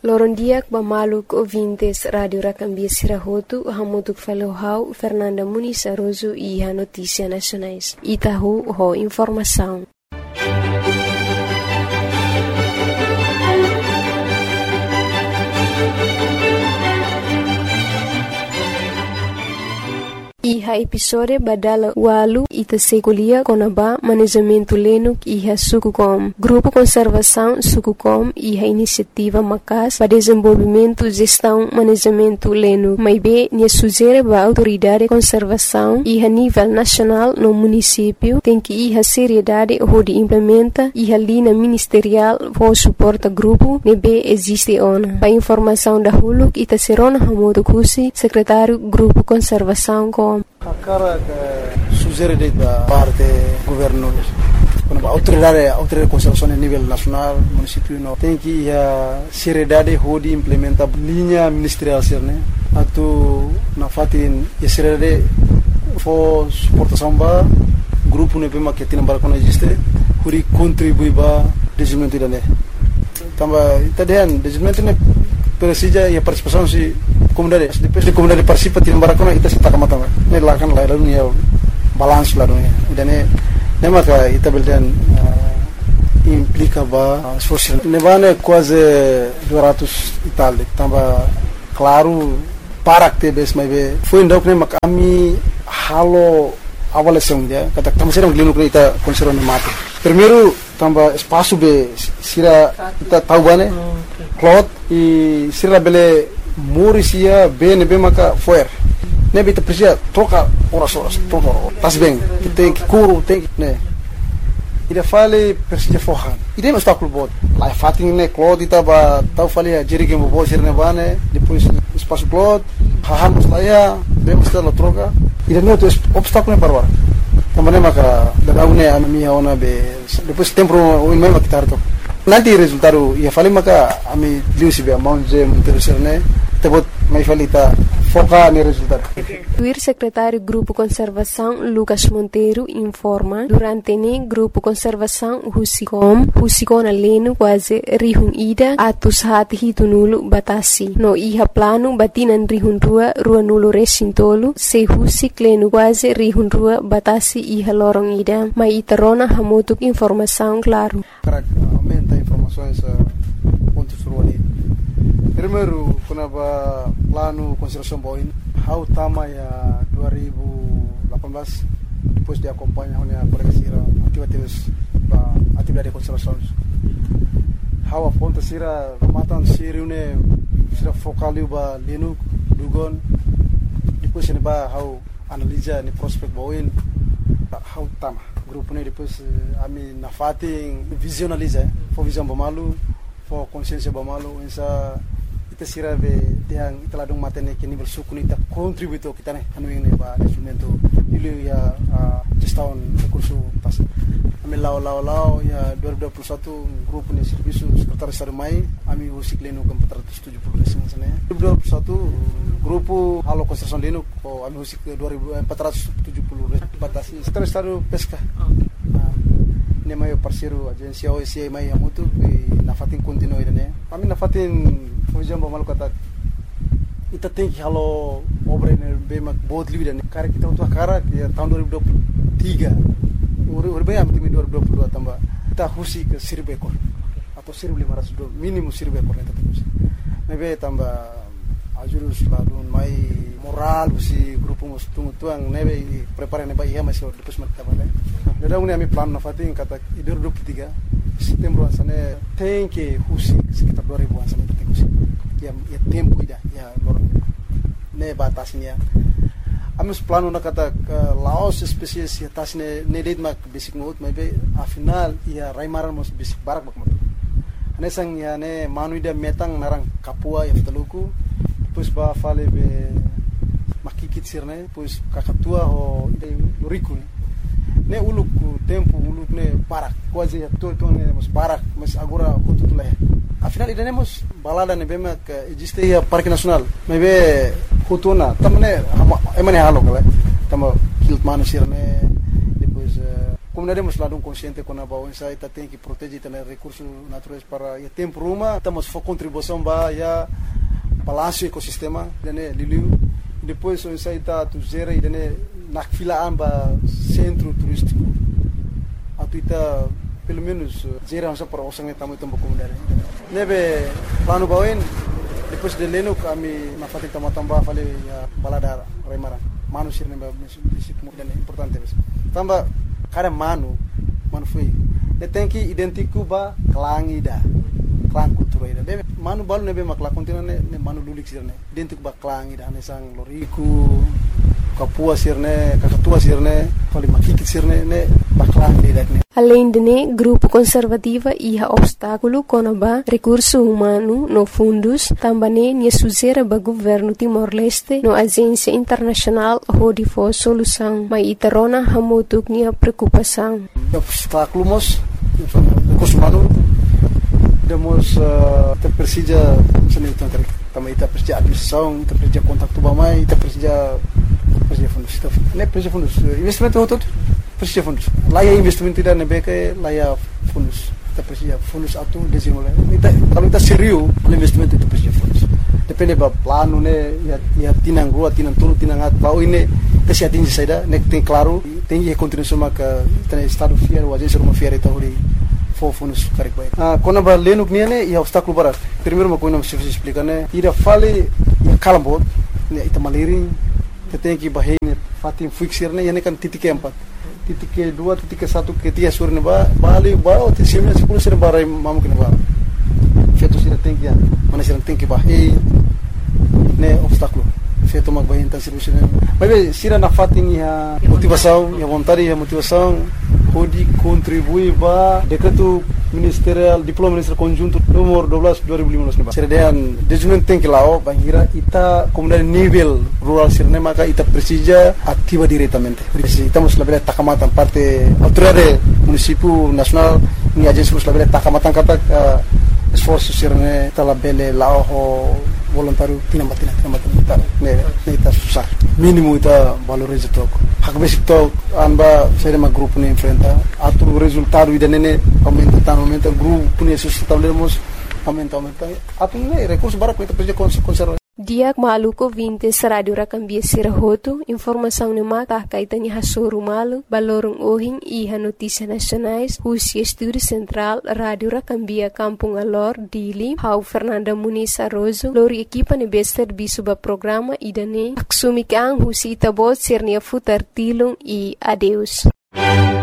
Lorondiak Bamaluk ouvintes Rádio Racambia Sirahotu, Hamutuk Falohau, Fernanda Muniz Aroso e a Notícia Nacionais. Itahu, ho informação. Iha episode badala walu ita sekulia konaba manejamento lenuk iha Sukucom. Grupo Conservação Sukucom iha iniciativa macas para desenvolvimento gestão manejamento lenuk. Maibe nia sugere ba autoridade conservação iha nível nacional no município tem que iha seriedade hodi implementa iha linha ministerial for suporta grupo nebe existe ona. Pa informação da huluk ita serona hamodo kusi secretário Grupo Conservação com a cara que sugere da parte governo quando a autoridade de conservação a nível nacional município não tem que a seriedade hodi implementa linha ministerial né atu na fatin a seriedade for suportação ba grupo ne pema que tem para quando existe hori contribui ba desenvolvimento da né tamba itadian desenvolvimento ne precisa e a participação se comunidade depois de comunidade participa tem barakona ita se takamata ne lakan la dunia balance la dunia idane ne maka ita beldan implica ba esforço ne vane quase 200 Itália tamba claro para que bes mai be foi ndok ne makami halo avaliação dia kata tamo serang lino ita conserva ne mate primeiro tamba espaço be sira ita tahu bane cloth e sira bele Murisia bene maka foer nebe te precisa troca horas troca tas bem tem que curo tem que né ida fale precisa forran ida não está com bot lá fatin né cloth ita ba tau fale a jerige mo bo sirne bane depois espaço cloth haham saya bem está la troca ida não tem obstáculo para agora também maka da une a minha ona be depois tempo o mesmo que tarto nanti resultado ia fale maka ami liusi be amount je interesserne tebot mai falita foca no resultado. O secretário Grupo Conservação Lucas Monteiro informa durante ne Grupo Conservação Husicom aleno quase rihun ida atus hati hitunulu batasi no iha plano batinan rihun rua nulu resintolu se husik leno quase rihun rua batasi iha lorong ida mai itarona hamutuk informação claro. Aumenta informações pontos ruali. Primeiro, quando plano conservação boin, how tama ya 2018 depois de acompanhar a colega atividade de conservação. How aponta sira matan siriune sira focaliu ba lenu dugon depois ne ba how analisa ni prospect boin how tama grupo ne depois ami na fating visionaliza for visão bamalu for consciência bamalu essa ita sira be tiang italadong matene ke nível suku ita contributo kita ne anu ini ba instrumento ilu ya gestão recurso tas ami lao ya 2021 grupo ni serviço secretário estado mai ami usik leno com 470 resin sana 2021 grupo halo construção leno ko ami usik 470 batasi secretário estado pesca ne mai parceiro agência OSCE mai amutu na fatin continuo ida ami na fatin fujam ba malu kata ita tem que halo obra ne be mak bod livida ne cara kita untuk cara que tahun 2023 bem am timi 2022 tambah kita husi ke 1000 ekor atau 1500 minimum 1000 ekor eta terus mebe tambah ajurus ladun mai moral si grupo mus tuang nebe prepare ne ba iya masih depois mak tabale ada uni ami plan na fatin kata 2023 setembro asane tem que husi sekitar 2000 asane tem husi ya tempo ida ya lor ne batasnya amus plano na kata laos spesies ya tasne ne led mak basic note maybe afinal ya raimaran mos basic barak bak matu ane sang ya ne manu ida metang narang kapua ya taluku pues ba fale be makikit sirne pues kakatua ho ida loriku ne uluk tempo uluk ne barak quase ya to ne mos barak mas agora kututula afinal ida nemos balada ne bema que existe ya parque nacional maybe hutuna tamne emane halo kala tamo kilt manu sirne depois como comunidade mas lá consciente com a baú essa ita tem que proteger também recursos naturais para o tempo uma estamos for contribuição ba ya balanço ecossistema dene liliu depois o essa ita tu gera e dene na fila amba centro turístico atuita pelo menos gera essa para os sangue tamu tempo comunidade nebe plano bauin depois de leno kami na fatin tamba fale ya balada remara manusia nebe prinsipio dan importante tamba kada manu foi tem que identificar ba klangida klang kultura ida de manu balu nebe makla kontina ne manu lulik sirne identificar ba klangida ne sang loriku kapua sirne kakatua sirne fali makikit sirne ne ba klangida ne. Além de grupo conservativa e obstáculo conaba recurso humano no fundos, também ne suzera ba governo Timor-Leste no agência internacional hodi for solução, mas itarona hamutuk nia preocupação. Obstáculo mos recurso humano demos te precisa seni tanto também ita precisa administração, ita precisa contato bamai, ita precisa fundos, ne precisa fundos investimento hotot precisa fundos. Lá é investimento tidak nebeke lá é fundos. Kita precisa fundos atu desenvolver. Kalau kita serius investimento itu precisa fundos. Depende ba plano ne ya tinang rua, tinang tulu, tinang at bau ini kasi atingi saida nek tem claro, tem que continuar maka tem estado fiar, o agência uma fiar itu hori for fundos karik baik. Quando ba leno nia ne ya obstáculo barat. Primeiro uma coisa se explicar ne, ira fale ya kalambot, ne ita maliring, tem que bahai ne fatin fixir ne, ya ne kan titik keempat. Titik kedua, titik ke satu, ketiga surne ba bali ba tisimnya 10 sir barai mamu kene ba. Feto sira tem que mana sira tem que bahai ne obstáculo. Feto mag bahai tan serviço ne. Mas sira na fatin ya motivação, ya vontade, ya motivação pode contribuir ba decreto ministerial diploma ministerial conjunto nomor 12 2015 ne. Sira dan desenvolvimento tem que lá bahira ita comunidade nível rural sirne maka ita precisa ativa diretamente. Estamos labela takamatan parte autoridade município nacional ni agência labela takamatan kata esforço sirne talabele lao voluntário tinambatina ne ita susah mínimo ita valoriza toko hak basic to amba saya ma grupo ne enfrenta atu resultado ida nene aumenta grupo ne sustentabilidade aumenta atu ne recurso bara ita precisa conservar. Dia maluco 20 Radio Rakambia Sirahoto, informação ne mata kaitani hasoro malu, balorong ohing iha notícias nacionais, Rusia Estúdio Central, Radio Rakambia Kampung Alor, Dili, Hau Fernanda Muniz Arrozo, lori equipa ne bester bisuba programa idane, aksumikang husi itabot sirnia futar tilung e adeus.